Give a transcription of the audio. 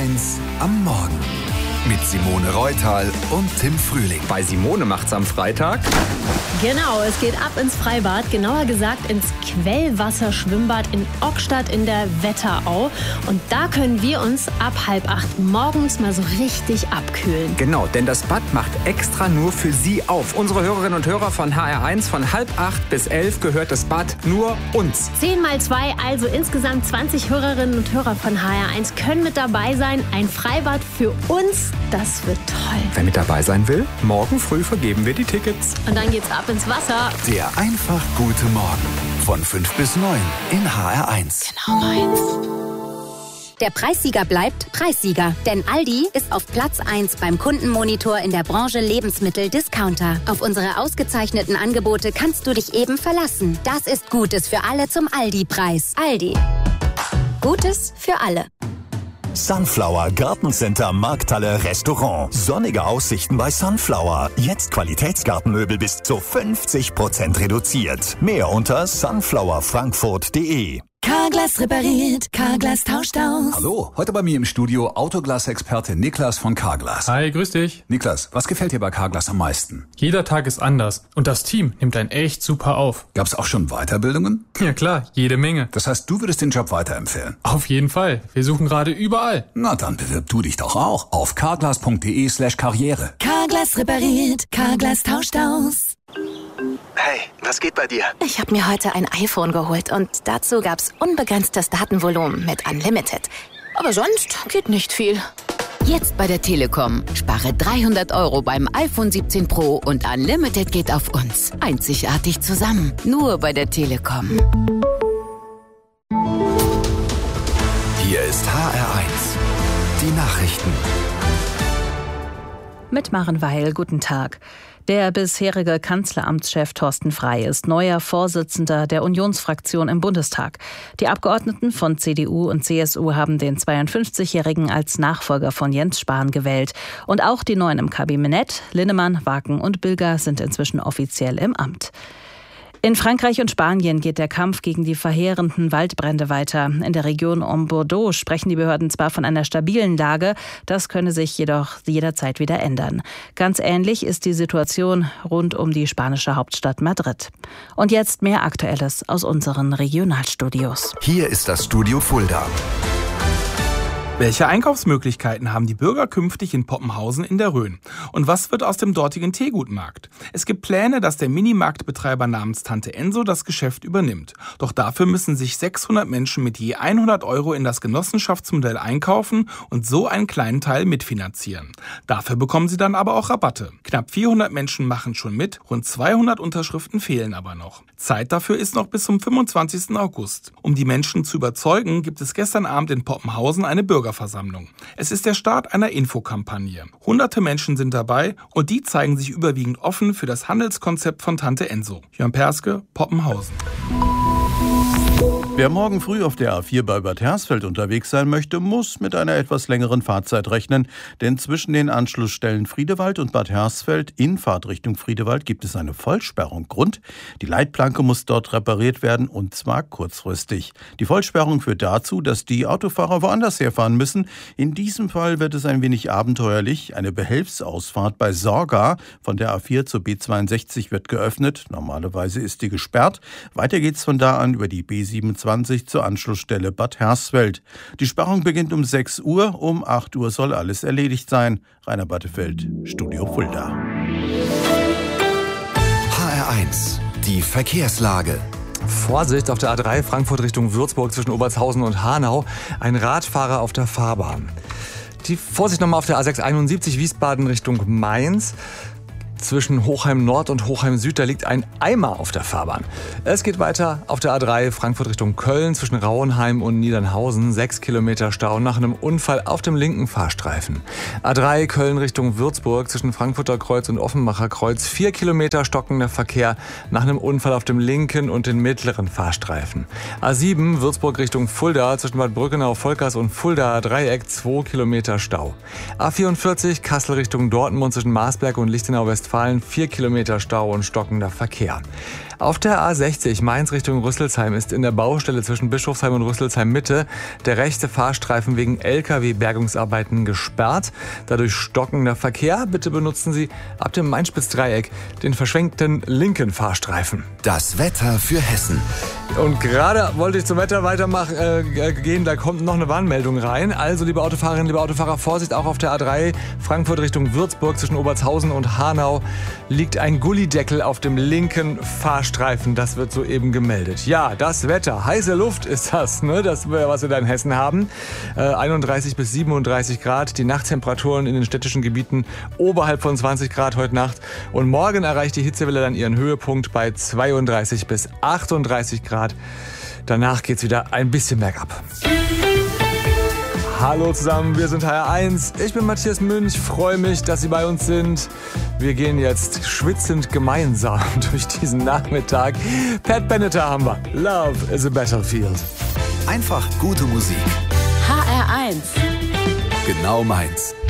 HR1 am Morgen. Mit Simone Reutal und Tim Frühling. Bei Simone macht's am Freitag. Genau, es geht ab ins Freibad, genauer gesagt ins Quellwasserschwimmbad in Ockstadt in der Wetterau. Und da können wir uns ab 7:30 morgens mal so richtig abkühlen. Genau, denn das Bad macht extra nur für Sie auf. Unsere Hörerinnen und Hörer von HR1 von 7:30 bis 11 gehört das Bad nur uns. 10 mal 2, also insgesamt 20 Hörerinnen und Hörer von HR1 können mit dabei sein. Ein Freibad für uns, das wird toll. Wer mit dabei sein will, morgen früh vergeben wir die Tickets. Und dann geht's ab ins Wasser. Der einfach gute Morgen von 5 bis 9 in HR1. Genau meins. Der Preissieger bleibt Preissieger, denn Aldi ist auf Platz 1 beim Kundenmonitor in der Branche Lebensmittel-Discounter. Auf unsere ausgezeichneten Angebote kannst du dich eben verlassen. Das ist Gutes für alle zum Aldi-Preis. Aldi. Gutes für alle. Sunflower Gartencenter Markthalle Restaurant. Sonnige Aussichten bei Sunflower. Jetzt Qualitätsgartenmöbel bis zu 50% reduziert. Mehr unter sunflowerfrankfurt.de. Carglass repariert, Carglass tauscht aus. Hallo, heute bei mir im Studio Autoglas-Experte Niklas von Carglass. Hi, grüß dich. Niklas, was gefällt dir bei Carglass am meisten? Jeder Tag ist anders und das Team nimmt einen echt super auf. Gab's auch schon Weiterbildungen? Ja klar, jede Menge. Das heißt, du würdest den Job weiterempfehlen? Auf jeden Fall. Wir suchen gerade überall. Na, dann bewirb du dich doch auch auf carglass.de/karriere. Carglass repariert, Carglass tauscht aus. Hey, was geht bei dir? Ich habe mir heute ein iPhone geholt und dazu gab's unbegrenztes Datenvolumen mit Unlimited. Aber sonst geht nicht viel. Jetzt bei der Telekom. Spare 300 € beim iPhone 17 Pro und Unlimited geht auf uns. Einzigartig zusammen. Nur bei der Telekom. Hier ist HR1. Die Nachrichten. Mit Maren Weil, guten Tag. Der bisherige Kanzleramtschef Thorsten Frey ist neuer Vorsitzender der Unionsfraktion im Bundestag. Die Abgeordneten von CDU und CSU haben den 52-Jährigen als Nachfolger von Jens Spahn gewählt. Und auch die Neuen im Kabinett, Linnemann, Waken und Bilger, sind inzwischen offiziell im Amt. In Frankreich und Spanien geht der Kampf gegen die verheerenden Waldbrände weiter. In der Region um Bordeaux sprechen die Behörden zwar von einer stabilen Lage, das könne sich jedoch jederzeit wieder ändern. Ganz ähnlich ist die Situation rund um die spanische Hauptstadt Madrid. Und jetzt mehr Aktuelles aus unseren Regionalstudios. Hier ist das Studio Fulda. Welche Einkaufsmöglichkeiten haben die Bürger künftig in Poppenhausen in der Rhön? Und was wird aus dem dortigen Teegutmarkt? Es gibt Pläne, dass der Minimarktbetreiber namens Tante Enso das Geschäft übernimmt. Doch dafür müssen sich 600 Menschen mit je 100 € in das Genossenschaftsmodell einkaufen und so einen kleinen Teil mitfinanzieren. Dafür bekommen sie dann aber auch Rabatte. Knapp 400 Menschen machen schon mit, rund 200 Unterschriften fehlen aber noch. Zeit dafür ist noch bis zum 25. August. Um die Menschen zu überzeugen, gibt es gestern Abend in Poppenhausen eine Bürgerversammlung. Es ist der Start einer Infokampagne. Hunderte Menschen sind dabei und die zeigen sich überwiegend offen für das Handelskonzept von Tante Enso. Jörn Perske, Poppenhausen. Wer morgen früh auf der A4 bei Bad Hersfeld unterwegs sein möchte, muss mit einer etwas längeren Fahrzeit rechnen. Denn zwischen den Anschlussstellen Friedewald und Bad Hersfeld in Fahrtrichtung Friedewald gibt es eine Vollsperrung. Grund: die Leitplanke muss dort repariert werden und zwar kurzfristig. Die Vollsperrung führt dazu, dass die Autofahrer woanders herfahren müssen. In diesem Fall wird es ein wenig abenteuerlich. Eine Behelfsausfahrt bei Sorga von der A4 zur B62 wird geöffnet. Normalerweise ist die gesperrt. Weiter geht's von da an über die B27 zur Anschlussstelle Bad Hersfeld. Die Sperrung beginnt um 6 Uhr, um 8 Uhr soll alles erledigt sein. Rainer Battefeld, Studio Fulda. HR1, die Verkehrslage. Vorsicht auf der A3 Frankfurt Richtung Würzburg zwischen Obertshausen und Hanau. Ein Radfahrer auf der Fahrbahn. Die Vorsicht nochmal auf der A6 71 Wiesbaden Richtung Mainz. Zwischen Hochheim Nord und Hochheim Süd, da liegt ein Eimer auf der Fahrbahn. Es geht weiter auf der A3 Frankfurt Richtung Köln zwischen Rauenheim und Niedernhausen. 6 Kilometer Stau nach einem Unfall auf dem linken Fahrstreifen. A3 Köln Richtung Würzburg zwischen Frankfurter Kreuz und Offenbacher Kreuz. 4 Kilometer stockender Verkehr nach einem Unfall auf dem linken und den mittleren Fahrstreifen. A7 Würzburg Richtung Fulda zwischen Bad Brückenau, Volkers und Fulda Dreieck. 2 Kilometer Stau. A44 Kassel Richtung Dortmund zwischen Marsberg und Lichtenau Westfalen. Westfalen 4 Kilometer Stau und stockender Verkehr. Auf der A60 Mainz Richtung Rüsselsheim ist in der Baustelle zwischen Bischofsheim und Rüsselsheim Mitte der rechte Fahrstreifen wegen LKW-Bergungsarbeiten gesperrt. Dadurch stockender Verkehr. Bitte benutzen Sie ab dem Main-Spitz-Dreieck den verschwenkten linken Fahrstreifen. Das Wetter für Hessen. Und gerade wollte ich zum Wetter gehen, da kommt noch eine Warnmeldung rein. Also, liebe Autofahrerinnen, liebe Autofahrer, Vorsicht, auch auf der A3 Frankfurt Richtung Würzburg zwischen Obertshausen und Hanau liegt ein Gullideckel auf dem linken Fahrstreifen. Das wird soeben gemeldet. Ja, das Wetter, heiße Luft ist das, ne? Das, was wir da in Hessen haben. 31 bis 37 Grad, die Nachttemperaturen in den städtischen Gebieten oberhalb von 20 Grad heute Nacht. Und morgen erreicht die Hitzewelle dann ihren Höhepunkt bei 32 bis 38 Grad. Danach geht's wieder ein bisschen bergab. Hallo zusammen, wir sind HR1. Ich bin Matthias Münch, freue mich, dass Sie bei uns sind. Wir gehen jetzt schwitzend gemeinsam durch diesen Nachmittag. Pat Benatar haben wir. Love is a Battlefield. Einfach gute Musik. HR1. Genau meins.